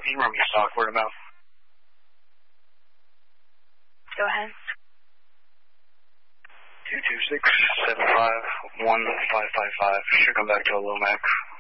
Can you run me stock word of mouth? Go ahead. 226-751-555. Should come back to a Lomax.